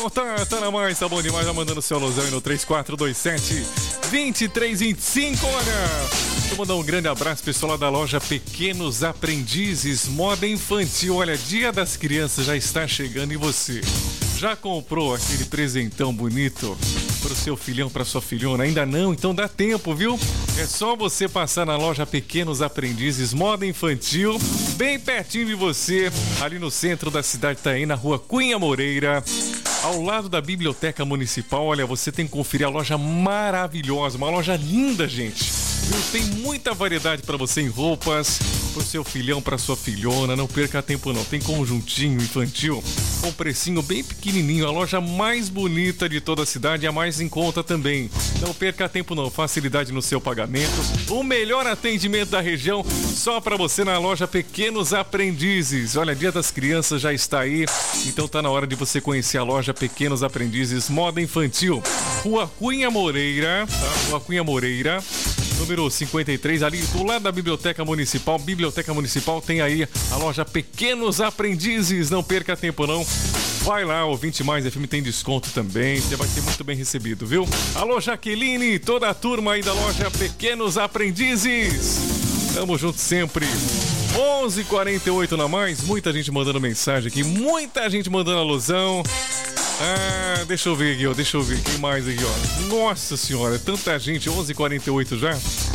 Tá na mais, tá bom demais. Já mandando seu alusão aí no 3427-2325. Olha, deixa eu mandar um grande abraço, pessoal lá da loja Pequenos Aprendizes, moda infantil. Olha, Dia das Crianças já está chegando e você já comprou aquele presentão bonito pro seu filhão, pra sua filhona? Ainda não? Então dá tempo, viu? É só você passar na loja Pequenos Aprendizes, moda infantil, bem pertinho de você, ali no centro da cidade, tá aí na rua Cunha Moreira, ao lado da Biblioteca Municipal. Olha, você tem que conferir a loja maravilhosa, uma loja linda, gente. Tem muita variedade para você em roupas, pro seu filhão, pra sua filhona. Não perca tempo não, tem conjuntinho infantil com precinho bem pequenininho, a loja mais bonita de toda a cidade e a mais em conta também. Não perca tempo não, facilidade no seu pagamento, o melhor atendimento da região só para você na loja Pequenos Aprendizes. Olha, Dia das Crianças já está aí, então tá na hora de você conhecer a loja Pequenos Aprendizes, moda infantil, Rua Cunha Moreira, tá? Rua Cunha Moreira, número 53, ali do lado da Biblioteca Municipal. Biblioteca Municipal tem aí a loja Pequenos Aprendizes. Não perca tempo não. Vai lá, ouvinte mais FM tem desconto também. Você vai ser muito bem recebido, viu? Alô, Jaqueline, toda a turma aí da loja Pequenos Aprendizes. Tamo junto sempre. 11h48 na mais. Muita gente mandando mensagem aqui. Muita gente mandando alusão. Ah, deixa eu ver aqui, ó. Deixa eu ver. Quem mais aqui, ó? Nossa senhora, tanta gente. 11h48 já.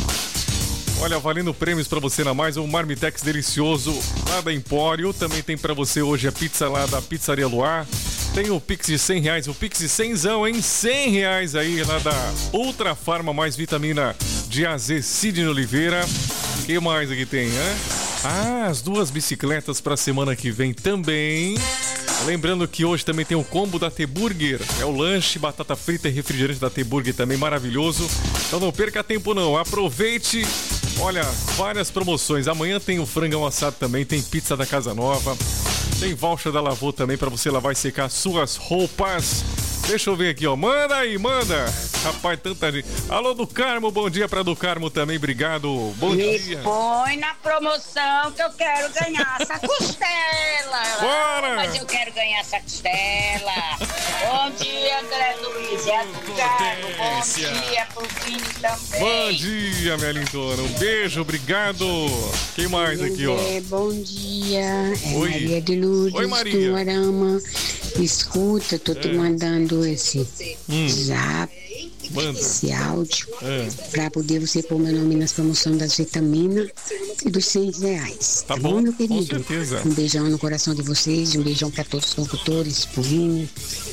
Olha, valendo prêmios pra você na mais. Um Marmitex delicioso lá da Empório. Também tem pra você hoje a pizza lá da Pizzaria Luar. Tem o Pix de R$100. O Pix de 100zão, hein? R$100 aí lá da Ultra Farma mais vitamina de AZ Sidney Oliveira. O que mais aqui tem, né? Ah, as 2 bicicletas pra semana que vem também. Lembrando que hoje também tem o combo da T-Burger. É o lanche, batata frita e refrigerante da T-Burger também maravilhoso. Então não perca tempo não, aproveite. Olha, várias promoções. Amanhã tem o frangão assado também, tem pizza da Casa Nova. Tem voucher da Lavô também para você lavar e secar suas roupas. Deixa eu ver aqui, ó. Manda aí, manda. Rapaz, tanta gente. Alô, do Carmo, bom dia pra do Carmo também, obrigado. Bom dia. Me põe na promoção que eu quero ganhar essa costela. Bora! Mas eu quero ganhar essa costela. Bom dia, André Luiz. É do Carmo. Bom dia pro filho também. Bom dia, minha lindona. Um beijo, obrigado. Quem mais aqui, ó? Bom dia. É Oi. Maria de Lourdes, Oi, Maria. do Arama. Escuta, tô te mandando esse zap, Manda. esse áudio, pra poder você pôr meu nome nas promoções das vitaminas e dos R$100. Tá bom, bom, meu com querido? certeza. Um beijão no coração de vocês, um beijão pra todos os locutores, pro Vini,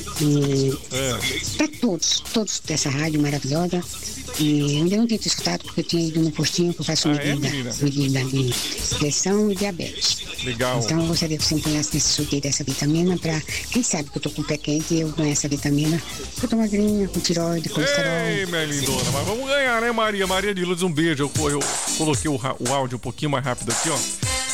e pra todos dessa rádio maravilhosa. E eu ainda não tinha te escutado porque eu tinha ido no postinho que eu faço medida de pressão e diabetes. Legal. Então eu gostaria que você empunhasse nesse sorteio dessa vitamina pra, quem sabe que eu tô com o pé quente e eu ganho essa vitamina. Eu tô magrinha, com tiroide, colesterol. Ei, minha lindona, mas vamos ganhar, né, Maria? Maria de Lourdes, um beijo. Eu coloquei o áudio um pouquinho mais rápido aqui, ó.